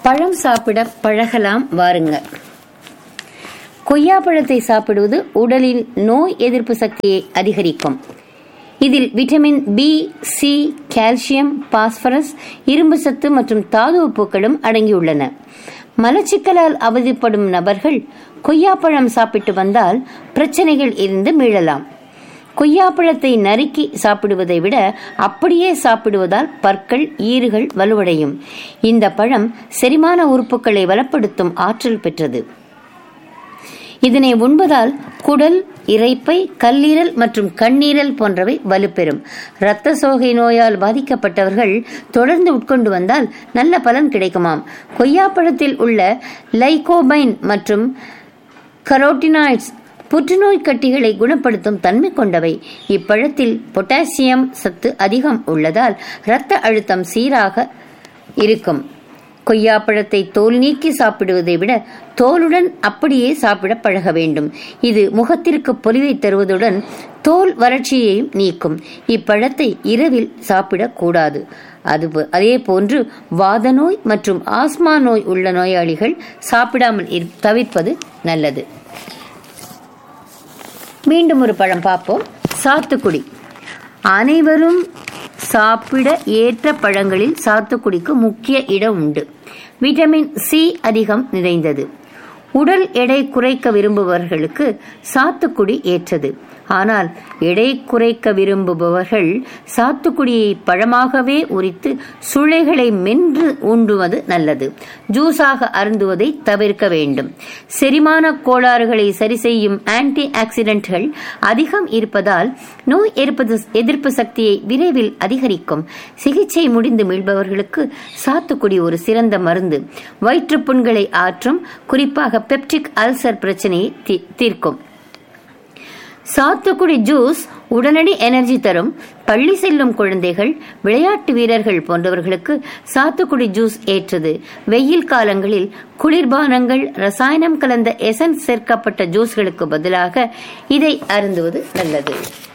பழம் சாப்பிட பழகலாம் வாருங்க. கொய்யாப்பழத்தை சாப்பிடுவது உடலின் நோய் எதிர்ப்பு சக்தியை அதிகரிக்கும். இதில் vitamin B, C, calcium, phosphorus, இரும்பு சத்து மற்றும் தாது உப்புகளும் அடங்கியுள்ளன. மலச்சிக்கலால் அவதிப்படும் நபர்கள் கொய்யாப்பழம் சாப்பிட்டு வந்தால் பிரச்சனைகள் இருந்து மீளலாம். கொய்யாப்பழத்தை நறுக்கி சாப்பிடுவதை விட அப்படியே சாப்பிடுவதால் பற்கள், ஈறுகள் வலுவடையும். இந்த பழம் செரிமான உறுப்புகளை வளப்படுத்தும் ஆற்றல் பெற்றது. இதனை உண்பதால் குடல், இரைப்பை, கல்லீரல் மற்றும் கண்ணீரல் போன்றவை வலுப்பெறும். இரத்த சோகை நோயால் பாதிக்கப்பட்டவர்கள் தொடர்ந்து உட்கொண்டு வந்தால் நல்ல பலன் கிடைக்குமாம். கொய்யாப்பழத்தில் உள்ள லைகோபைன் மற்றும் கரோட்டினாய்ட்ஸ் புற்றுநோய் கட்டிகளை குணப்படுத்தும் தன்மை கொண்டவை. இப்பழத்தில் பொட்டாசியம் சத்து அதிகம் உள்ளதால் இரத்த அழுத்தம் சீராக இருக்கும். கொய்யாப்பழத்தை தோல் நீக்கி சாப்பிடுவதை விட தோலுடன் அப்படியே சாப்பிட பழக வேண்டும். இது முகத்திற்கு பொலிவை தருவதுடன் தோல் வறட்சியையும் நீக்கும். இப்பழத்தை இரவில் சாப்பிடக்கூடாது. அதே போன்று வாத நோய் மற்றும் ஆஸ்மா நோய் உள்ள நோயாளிகள் சாப்பிடாமல் தவிர்ப்பது நல்லது. மீண்டும் ஒரு பழம் பார்ப்போம். சாத்துக்குடி. அனைவரும் சாப்பிட ஏற்ற பழங்களில் சாத்துக்குடிக்கு முக்கிய இடம் உண்டு. விட்டமின் சி அதிகம் நிறைந்தது. உடல் எடை குறைக்க விரும்புபவர்களுக்கு சாத்துக்குடி ஏற்றது. ஆனால் எடை குறைக்க விரும்புபவர்கள் சாத்துக்குடியை பழமாகவே உரித்து சுளைகளை மென்று உண்டுவது நல்லது. ஜூஸாக அருந்துவதை தவிர்க்க வேண்டும். செரிமான கோளாறுகளை சரி செய்யும் ஆன்டி ஆக்சிடென்ட்கள் அதிகம் இருப்பதால் நோய் எதிர்ப்பு சக்தியை விரைவில் அதிகரிக்கும். சிகிச்சை முடிந்து மீள்பவர்களுக்கு சாத்துக்குடி ஒரு சிறந்த மருந்து. வயிற்றுப்புண்களை ஆற்றும், குறிப்பாக பெப்டிக் அல்சர் பிரச்சனையை தீர்க்கும். சாத்துக்குடி ஜூஸ் உடனடி எனர்ஜி தரும். பள்ளி செல்லும் குழந்தைகள், விளையாட்டு வீரர்கள் போன்றவர்களுக்கு சாத்துக்குடி ஜூஸ் ஏற்றது. வெயில் காலங்களில் குளிர்பானங்கள், ரசாயனம் கலந்த எசன்ஸ் சேர்க்கப்பட்ட ஜூஸ்களுக்கு பதிலாக இதை அருந்துவது நல்லது.